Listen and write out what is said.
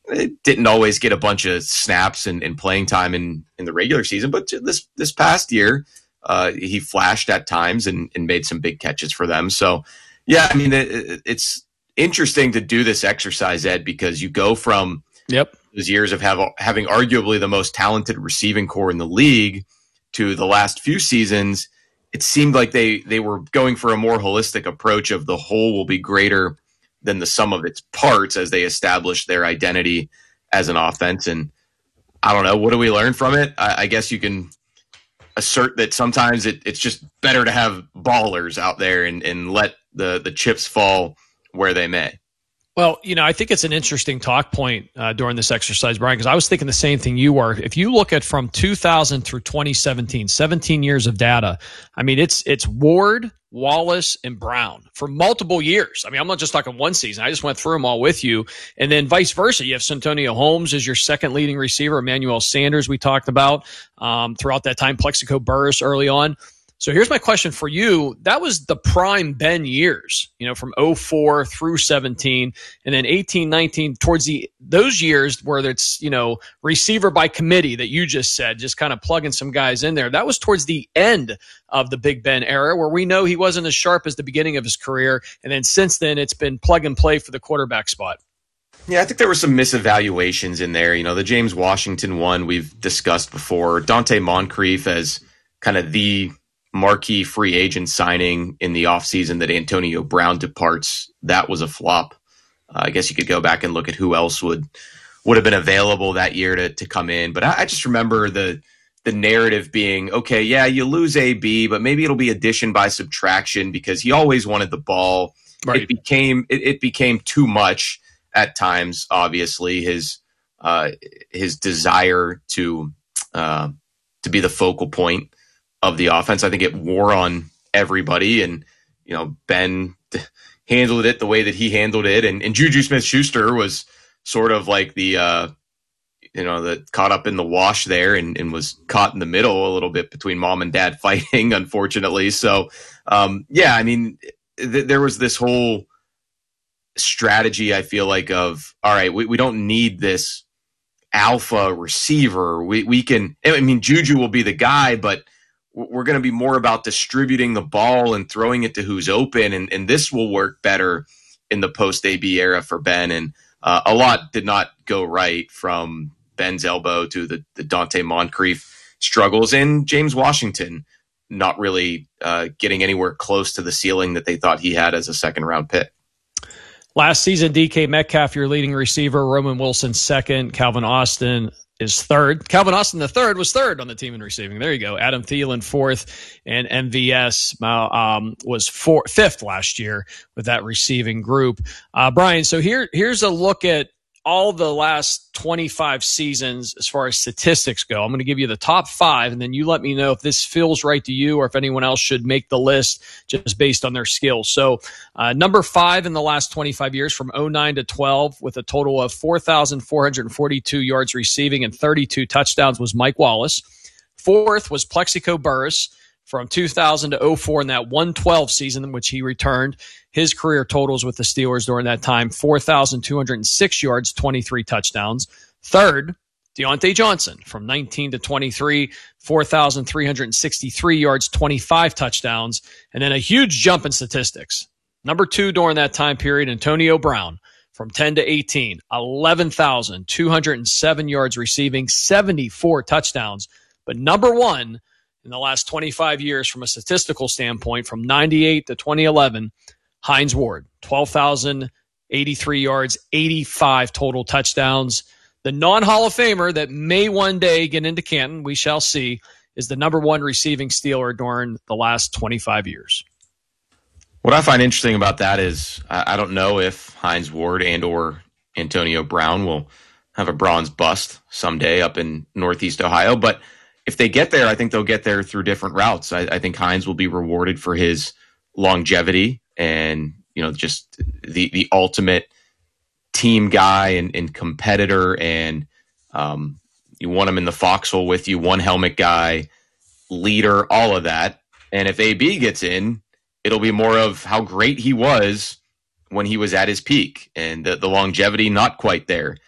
didn't always get a bunch of snaps and playing time in the regular season, but this past year, he flashed at times and made some big catches for them. So, yeah, I mean, it's interesting to do this exercise, Ed, because you go from those years of having arguably the most talented receiving core in the league to the last few seasons. It seemed like they were going for a more holistic approach of the whole will be greater than the sum of its parts as they establish their identity as an offense. And I don't know, what do we learn from it? I guess you can assert that sometimes it's just better to have ballers out there and let the chips fall where they may. Well, I think it's an interesting talk point during this exercise, Brian, because I was thinking the same thing you were. If you look at from 2000 through 2017, 17 years of data, I mean, it's Ward, Wallace, and Brown for multiple years. I mean, I'm not just talking one season. I just went through them all with you. And then vice versa. You have Santonio Holmes as your second leading receiver, Emmanuel Sanders we talked about throughout that time, Plexico Burress early on. So here's my question for you. That was the prime Ben years, from 04 through 17, and then 18, 19 towards those years where it's, receiver by committee that you just said, just kind of plugging some guys in there. That was towards the end of the Big Ben era where we know he wasn't as sharp as the beginning of his career. And then since then, it's been plug and play for the quarterback spot. Yeah, I think there were some misevaluations in there. The James Washington one we've discussed before. Dante Moncrief as kind of the marquee free agent signing in the offseason that Antonio Brown departs. That was a flop. I guess you could go back and look at who else would have been available that year to come in. But I just remember the narrative being, okay, yeah, you lose AB, but maybe it'll be addition by subtraction because he always wanted the ball. Right. It became too much at times, obviously, his desire to be the focal point of the offense. I think it wore on everybody, and Ben handled it the way that he handled it, and Juju Smith-Schuster was sort of like the caught up in the wash there and was caught in the middle a little bit between mom and dad fighting, unfortunately. So I mean, there was this whole strategy, I feel like, of all right, we don't need this alpha receiver. We can, I mean, Juju will be the guy, but we're going to be more about distributing the ball and throwing it to who's open. And this will work better in the post-AB era for Ben. And a lot did not go right from Ben's elbow to the Dante Moncrief struggles, and James Washington not really getting anywhere close to the ceiling that they thought he had as a second-round pick. Last season, DK Metcalf, your leading receiver, Roman Wilson second, Calvin Austin is third. Calvin Austin the third was third on the team in receiving. There you go. Adam Thielen fourth, and MVS was fifth last year with that receiving group. Brian, so here's a look at all the last 25 seasons as far as statistics go. I'm going to give you the top 5, and then you let me know if this feels right to you or if anyone else should make the list just based on their skills. So number 5 in the last 25 years from 09 to 12 with a total of 4,442 yards receiving and 32 touchdowns was Mike Wallace. Fourth was Plexico Burress from 2000 to 04 in that 112 season in which he returned. His career totals with the Steelers during that time, 4,206 yards, 23 touchdowns. Third, Deontay Johnson from 19 to 23, 4,363 yards, 25 touchdowns, and then a huge jump in statistics. Number 2 during that time period, Antonio Brown from 10 to 18, 11,207 yards receiving, 74 touchdowns. But number 1 in the last 25 years from a statistical standpoint, from 98 to 2011, Hines Ward, 12,083 yards, 85 total touchdowns. The non-Hall of Famer that may one day get into Canton, we shall see, is the number 1 receiving Steeler during the last 25 years. What I find interesting about that is I don't know if Hines Ward and or Antonio Brown will have a bronze bust someday up in Northeast Ohio, but if they get there, I think they'll get there through different routes. I think Hines will be rewarded for his longevity and, just the ultimate team guy and competitor. And you want him in the foxhole with you, one helmet guy, leader, all of that. And if AB gets in, it'll be more of how great he was when he was at his peak, and the longevity not quite there